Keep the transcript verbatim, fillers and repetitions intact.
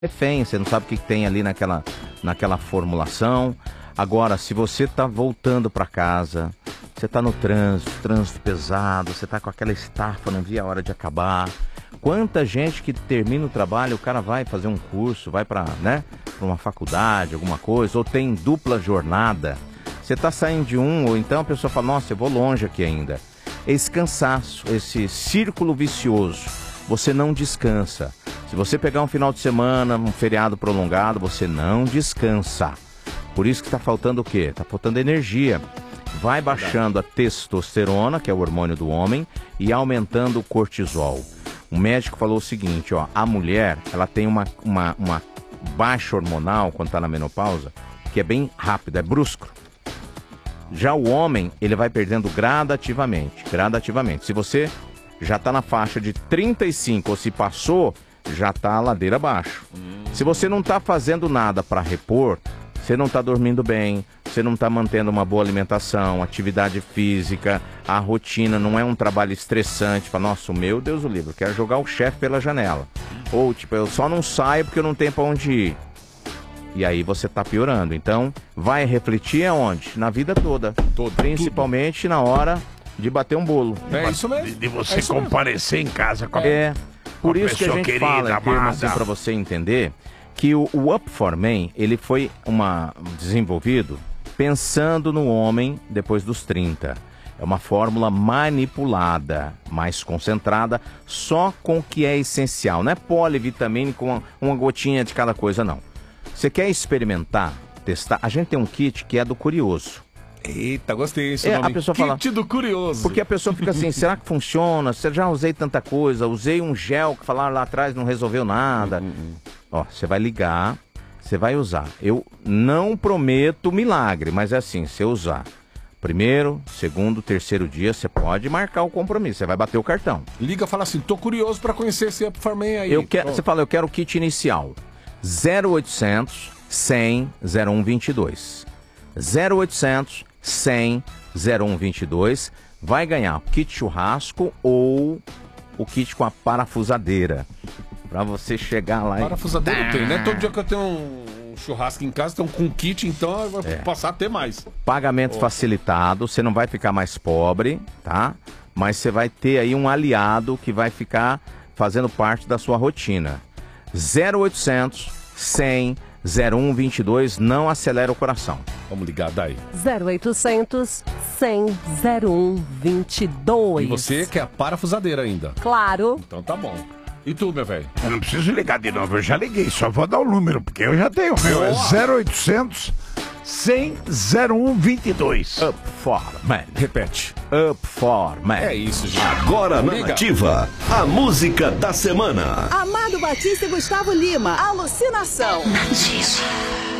refém, você não sabe o que tem ali naquela, naquela formulação. Agora, se você tá voltando para casa, você tá no trânsito, trânsito pesado, você tá com aquela estafa, não via a hora de acabar. Quanta gente que termina o trabalho, o cara vai fazer um curso, vai para, né, para uma faculdade, alguma coisa, ou tem dupla jornada. Você tá saindo de um, ou então a pessoa fala, nossa, eu vou longe aqui ainda. Esse cansaço, esse círculo vicioso, você não descansa. Se você pegar um final de semana, um feriado prolongado, você não descansa. Por isso que está faltando o quê? Está faltando energia. Vai baixando a testosterona, que é o hormônio do homem, e aumentando o cortisol. O médico falou o seguinte, ó, a mulher, ela tem uma, uma, uma baixa hormonal, quando está na menopausa, que é bem rápido, é brusco. Já o homem, ele vai perdendo gradativamente, gradativamente. Se você já está na faixa de trinta e cinco, ou se passou, já está a ladeira abaixo. Hum. Se você não está fazendo nada para repor, você não está dormindo bem, você não está mantendo uma boa alimentação, atividade física, a rotina não é um trabalho estressante. Fala, nossa, meu Deus do livro, quero jogar o chefe pela janela. Ou, tipo, eu só não saio porque eu não tenho para onde ir. E aí você está piorando. Então, vai refletir aonde? Na vida toda. Todo, principalmente tudo. Na hora de bater um bolo. É isso mesmo. De, de você é comparecer mesmo. Em casa com a, É, por com a isso que a gente querida, fala, em termos assim, para você entender, que o, o Up for Men, ele foi uma, desenvolvido pensando no homem depois dos trinta. É uma fórmula manipulada, mais concentrada, só com o que é essencial. Não é polivitamínico com uma, uma gotinha de cada coisa, não. Você quer experimentar, testar? A gente tem um kit que é do curioso. Eita, gostei desse é, nome. A pessoa Kit fala, do curioso. Porque a pessoa fica assim, será que funciona? Você já usei tanta coisa, usei um gel que falaram lá atrás, não resolveu nada. Uhum. Ó, você vai ligar, você vai usar. Eu não prometo milagre, mas é assim, você usar. Primeiro, segundo, terceiro dia, você pode marcar o compromisso, você vai bater o cartão. Liga e fala assim, tô curioso pra conhecer esse Up for Men aí. Eu quero, você fala, eu quero o kit inicial. zero oitocentos, cem, zero um vinte e dois. zero oitocentos, cem, zero um vinte e dois. Vai ganhar o kit churrasco ou o kit com a parafusadeira. Pra você chegar lá e... Parafusadeira tem, né? Todo dia que eu tenho um churrasco em casa, então com kit, então vai é. passar a ter mais. Pagamento oh. facilitado, você não vai ficar mais pobre, tá? Mas você vai ter aí um aliado que vai ficar fazendo parte da sua rotina. zero oitocentos, cem, zero um vinte e dois, não acelera o coração. Vamos ligar daí. zero oitocentos, cem, zero um vinte e dois. E você quer a parafusadeira ainda? Claro. Então tá bom. E tu, meu velho? Eu não preciso ligar de novo, eu já liguei, só vou dar o número, porque eu já tenho o meu. É zero oitocentos, cem, zero um vinte e dois. Up for Men. Repete. Up for Men. É isso, gente. Agora na Nativa, a música da semana. Amado Batista e Gustavo Lima, Alucinação. Nativa.